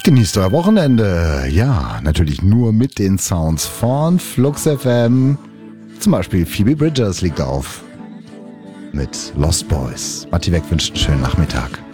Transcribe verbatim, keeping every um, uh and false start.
Genießt euer Wochenende. Ja, natürlich nur mit den Sounds von Flux F M. Zum Beispiel Phoebe Bridgers liegt auf mit Lost Boys. Matti Weg wünscht einen schönen Nachmittag.